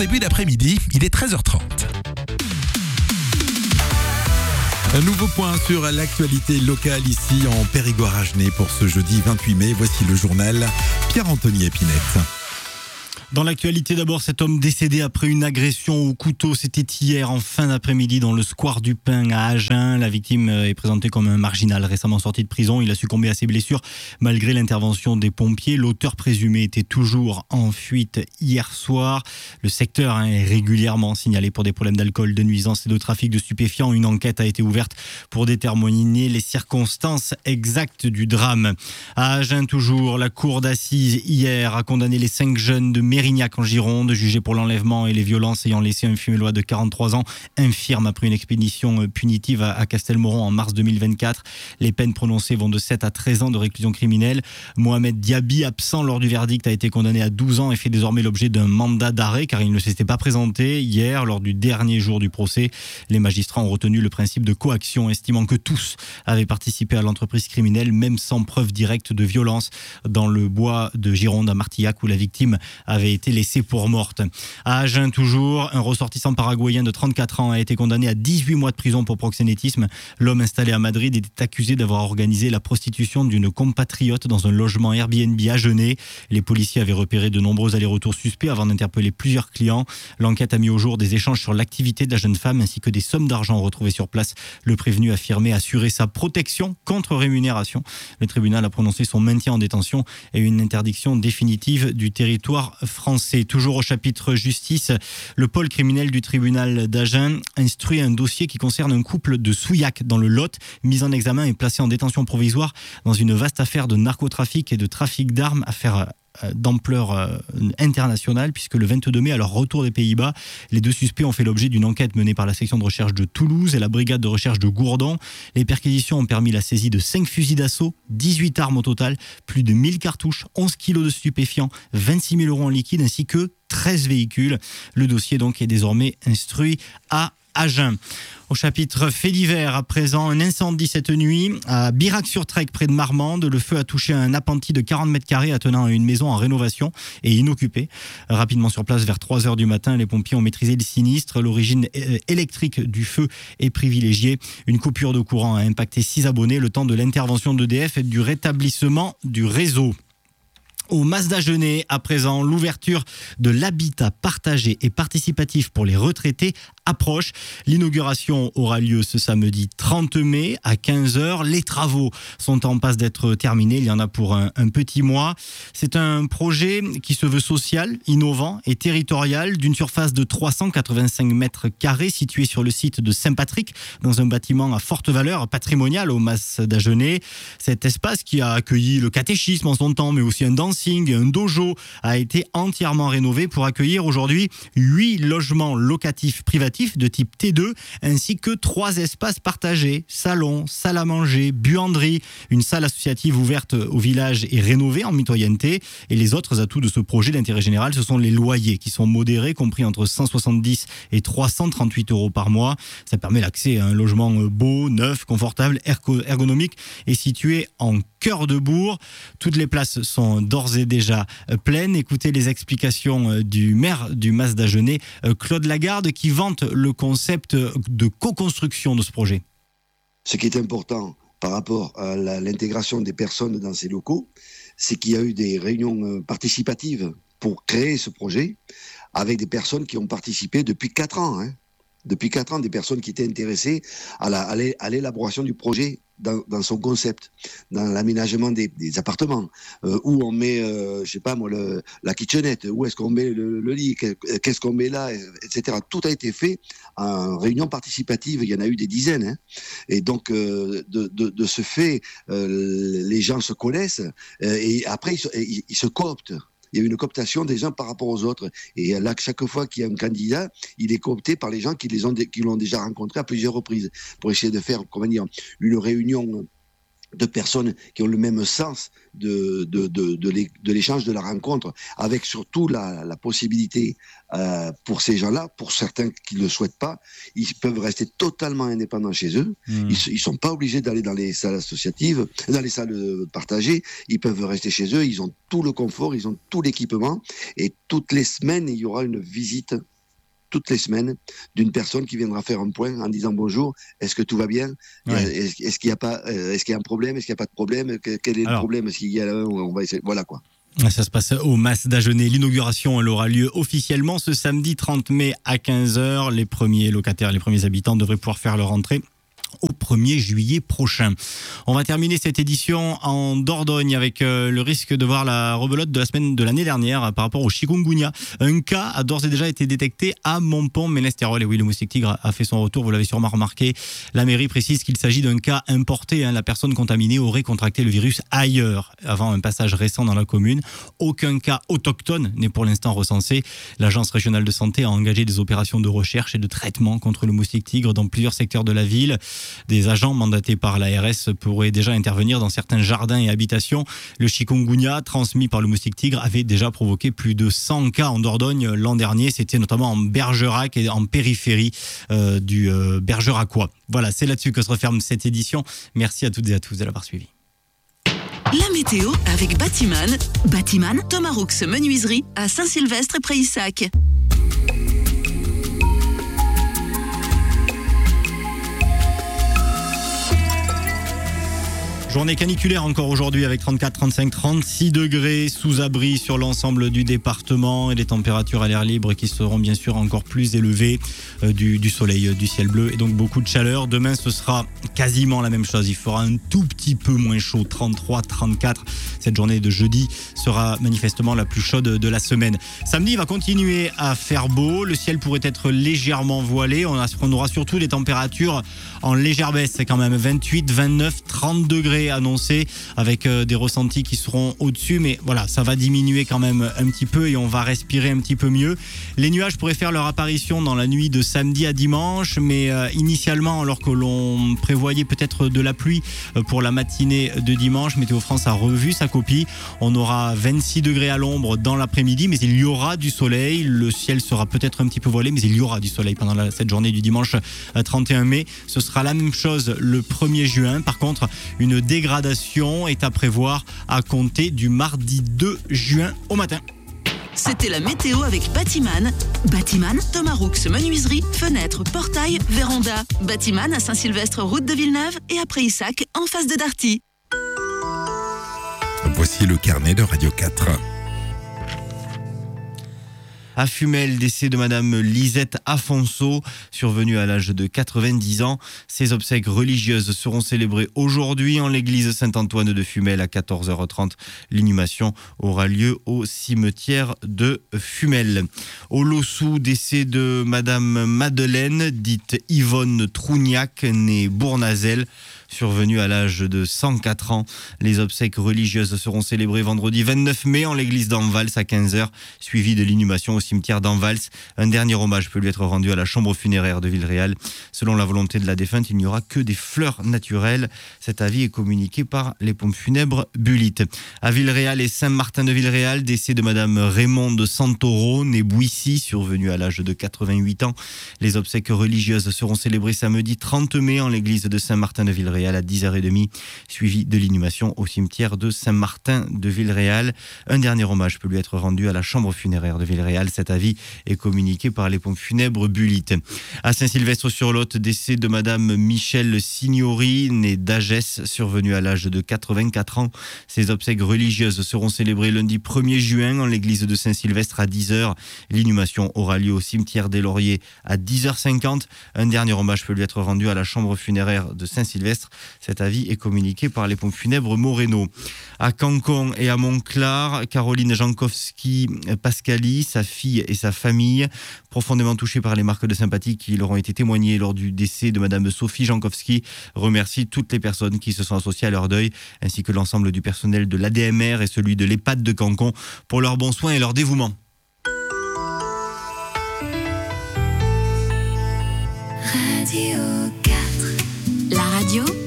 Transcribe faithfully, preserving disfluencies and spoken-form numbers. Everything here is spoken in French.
début d'après-midi, il est treize heures trente. Un nouveau point sur l'actualité locale ici en Périgord-Agenais pour ce jeudi vingt-huit mai. Voici le journal Pierre-Anthony Épinette. Dans l'actualité, d'abord, cet homme décédé après une agression au couteau, c'était hier en fin d'après-midi dans le square du Pin à Agen. La victime est présentée comme un marginal récemment sorti de prison. Il a succombé à ses blessures malgré l'intervention des pompiers. L'auteur présumé était toujours en fuite hier soir. Le secteur hein, est régulièrement signalé pour des problèmes d'alcool, de nuisance et de trafic de stupéfiants. Une enquête a été ouverte pour déterminer les circonstances exactes du drame. À Agen toujours, la cour d'assises hier a condamné les cinq jeunes de Mérignac en Gironde, jugés pour l'enlèvement et les violences ayant laissé un fumellois de quarante-trois ans infirme après une expédition punitive à Castelmoron en mars deux mille vingt-quatre. Les peines prononcées vont de sept à treize ans de réclusion criminelle. Mohamed Diaby, absent lors du verdict, a été condamné à douze ans et fait désormais l'objet d'un mandat d'arrêt car il ne s'était pas présenté hier lors du dernier jour du procès. Les magistrats ont retenu le principe de coaction, estimant que tous avaient participé à l'entreprise criminelle, même sans preuve directe de violence, dans le bois de Gironde à Martillac où la victime avait été laissée pour morte. À Agen toujours, un ressortissant paraguayen de trente-quatre ans a été condamné à dix-huit mois de prison pour proxénétisme. L'homme installé à Madrid était accusé d'avoir organisé la prostitution d'une compatriote dans un logement Airbnb agenais. Les policiers avaient repéré de nombreux allers-retours suspects avant d'interpeller plusieurs clients. L'enquête a mis au jour des échanges sur l'activité de la jeune femme ainsi que des sommes d'argent retrouvées sur place. Le prévenu affirmait assurer sa protection contre rémunération. Le tribunal a prononcé son maintien en détention et une interdiction définitive du territoire français. Toujours au chapitre justice, le pôle criminel du tribunal d'Agen instruit un dossier qui concerne un couple de Souillac dans le Lot, mis en examen et placé en détention provisoire dans une vaste affaire de narcotrafic et de trafic d'armes, affaire d'ampleur internationale puisque le vingt-deux mai, à leur retour des Pays-Bas, les deux suspects ont fait l'objet d'une enquête menée par la section de recherche de Toulouse et la brigade de recherche de Gourdon. Les perquisitions ont permis la saisie de cinq fusils d'assaut, dix-huit armes au total, plus de mille cartouches, onze kilos de stupéfiants, vingt-six mille euros en liquide ainsi que treize véhicules. Le dossier donc est désormais instruit à Agen. Au chapitre fait divers, à présent, un incendie cette nuit à Birac-sur-Trek, près de Marmande. Le feu a touché un appentis de quarante mètres carrés attenant à une maison en rénovation et inoccupée. Rapidement sur place, vers trois heures du matin, les pompiers ont maîtrisé le sinistre. L'origine électrique du feu est privilégiée. Une coupure de courant a impacté six abonnés, le temps de l'intervention d'E D F et du rétablissement du réseau. Au Mas d'Agenais, à présent, l'ouverture de l'habitat partagé et participatif pour les retraités approche. L'inauguration aura lieu ce samedi trente mai à quinze heures. Les travaux sont en passe d'être terminés. Il y en a pour un, un petit mois. C'est un projet qui se veut social, innovant et territorial, d'une surface de trois cent quatre-vingt-cinq mètres carrés, situé sur le site de Saint-Patrick, dans un bâtiment à forte valeur patrimoniale au Mas d'Agenais. Cet espace qui a accueilli le catéchisme en son temps, mais aussi un dancing, un dojo, a été entièrement rénové pour accueillir aujourd'hui huit logements locatifs privatifs de type T deux, ainsi que trois espaces partagés, salon, salle à manger, buanderie, une salle associative ouverte au village et rénovée en mitoyenneté. Et les autres atouts de ce projet d'intérêt général, ce sont les loyers qui sont modérés, compris entre cent soixante-dix et trois cent trente-huit euros par mois. Ça permet l'accès à un logement beau, neuf, confortable, ergonomique et situé en cœur de bourg. Toutes les places sont d'ores et déjà pleines. Écoutez les explications du maire du Mas d'Agenais, Claude Lagarde, qui vante le concept de co-construction de ce projet. Ce qui est important par rapport à la, l'intégration des personnes dans ces locaux, c'est qu'il y a eu des réunions participatives pour créer ce projet avec des personnes qui ont participé depuis quatre ans. Hein. Depuis quatre ans, des personnes qui étaient intéressées à, la, à l'élaboration du projet dans, dans son concept, dans l'aménagement des, des appartements, euh, où on met, euh, je sais pas moi, le, la kitchenette, où est-ce qu'on met le, le lit, qu'est-ce qu'on met là, et cetera. Tout a été fait en réunion participative, il y en a eu des dizaines. Hein. Et donc, euh, de, de, de ce fait, euh, les gens se connaissent, euh, et après, ils se, ils, ils se cooptent. Il y a une cooptation des uns par rapport aux autres. Et là, chaque fois qu'il y a un candidat, il est coopté par les gens qui, les ont, qui l'ont déjà rencontré à plusieurs reprises pour essayer de faire, comment dire, une réunion de personnes qui ont le même sens de, de, de, de, de l'échange, de la rencontre, avec surtout la, la possibilité euh, pour ces gens-là, pour certains qui ne le souhaitent pas, ils peuvent rester totalement indépendants chez eux. Mmh. Ils ne sont pas obligés d'aller dans les salles associatives, dans les salles partagées. Ils peuvent rester chez eux. Ils ont tout le confort, ils ont tout l'équipement. Et toutes les semaines, il y aura une visite toutes les semaines d'une personne qui viendra faire un point en disant bonjour, est-ce que tout va bien, ouais. est-ce, est-ce qu'il y a pas, euh, est-ce qu'il y a un problème, est-ce qu'il n'y a pas de problème, quel est Alors, le problème, s'il y a là, on va essayer, voilà quoi. Ça se passe au Mas d'Agenais. L'inauguration, elle aura lieu officiellement ce samedi trente mai à quinze heures. Les premiers locataires, les premiers habitants devraient pouvoir faire leur entrée au premier juillet prochain. On va terminer cette édition en Dordogne avec euh, le risque de voir la rebelote de la semaine de l'année dernière euh, par rapport au chikungunya. Un cas a d'ores et déjà été détecté à Montpont-Ménestérol. Et oui, le moustique tigre a fait son retour, vous l'avez sûrement remarqué. La mairie précise qu'il s'agit d'un cas importé. Hein. La personne contaminée aurait contracté le virus ailleurs avant un passage récent dans la commune. Aucun cas autochtone n'est pour l'instant recensé. L'agence régionale de santé a engagé des opérations de recherche et de traitement contre le moustique tigre dans plusieurs secteurs de la ville. Des agents mandatés par l'A R S pourraient déjà intervenir dans certains jardins et habitations. Le chikungunya, transmis par le moustique tigre, avait déjà provoqué plus de cent cas en Dordogne l'an dernier. C'était notamment en Bergerac et en périphérie euh, du euh, Bergeracois. Voilà, c'est là-dessus que se referme cette édition. Merci à toutes et à tous de l'avoir suivi. La météo avec Batiman. Batiman, Thomas Roux Menuiserie à Saint-Sylvestre et Prayssac. Journée caniculaire encore aujourd'hui avec trente-quatre, trente-cinq, trente-six degrés sous abri sur l'ensemble du département et des températures à l'air libre qui seront bien sûr encore plus élevées, euh, du, du soleil, euh, du ciel bleu et donc beaucoup de chaleur. Demain ce sera quasiment la même chose, il fera un tout petit peu moins chaud, trente-trois, trente-quatre. Cette journée de jeudi sera manifestement la plus chaude de la semaine. Samedi va continuer à faire beau, le ciel pourrait être légèrement voilé, on, a, on aura surtout des températures en légère baisse quand même, vingt-huit, vingt-neuf, trente degrés annoncés avec euh, des ressentis qui seront au-dessus, mais voilà, ça va diminuer quand même un petit peu et on va respirer un petit peu mieux. Les nuages pourraient faire leur apparition dans la nuit de samedi à dimanche, mais euh, initialement, alors que l'on prévoyait peut-être de la pluie euh, pour la matinée de dimanche, Météo France a revu sa copie. On aura vingt-six degrés à l'ombre dans l'après-midi, mais il y aura du soleil. Le ciel sera peut-être un petit peu voilé, mais il y aura du soleil pendant la, cette journée du dimanche euh, trente et un mai. Ce sera la même chose le premier juin. Par contre, une dégradation est à prévoir à compter du mardi deux juin au matin. C'était la météo avec Batiman. Batiman, Thomas Roux Menuiserie, fenêtres, portails, véranda. Batiman à Saint-Sylvestre, route de Villeneuve et à Prayssac, en face de Darty. Voici le carnet de Radio quatre. À Fumel, décès de Madame Lisette Afonso, survenue à l'âge de quatre-vingt-dix ans. Ses obsèques religieuses seront célébrées aujourd'hui en l'église Saint-Antoine de Fumel à quatorze heures trente. L'inhumation aura lieu au cimetière de Fumel. Au Lossou, décès de Madame Madeleine, dite Yvonne Trougnac, née Bournazel, survenue à l'âge de cent quatre ans. Les obsèques religieuses seront célébrées vendredi vingt-neuf mai en l'église d'Envals à quinze heures, suivi de l'inhumation au cimetière d'Envals. Un dernier hommage peut lui être rendu à la chambre funéraire de Villeréal. Selon la volonté de la défunte, il n'y aura que des fleurs naturelles. Cet avis est communiqué par les pompes funèbres Bulit. À Villeréal et Saint-Martin de Villeréal, décès de Madame Raymonde Santoro, née Bouissy, survenue à l'âge de quatre-vingt-huit ans. Les obsèques religieuses seront célébrées samedi trente mai en l'église de Saint-Martin de Villeréal à dix heures trente, suivi de l'inhumation au cimetière de Saint-Martin de Villeréal. Un dernier hommage peut lui être rendu à la chambre funéraire de Villeréal. Cet avis est communiqué par les pompes funèbres Bulit. À Saint-Sylvestre-sur-Lot, décès de Madame Michel Signori, née d'Agès, survenue à l'âge de quatre-vingt-quatre ans. Ses obsèques religieuses seront célébrées lundi premier juin en l'église de Saint-Sylvestre à dix heures. L'inhumation aura lieu au cimetière des Lauriers à dix heures cinquante. Un dernier hommage peut lui être rendu à la chambre funéraire de Saint-Sylvestre. Cet avis est communiqué par les pompes funèbres Moreno. À Cancon et à Montclar, Caroline Jankowski-Pascali, sa fille et sa famille, profondément touchées par les marques de sympathie qui leur ont été témoignées lors du décès de Madame Sophie Jankowski, remercient toutes les personnes qui se sont associées à leur deuil, ainsi que l'ensemble du personnel de l'A D M R et celui de l'EHPAD de Cancon pour leur bon soin et leur dévouement. Radio quatre. La radio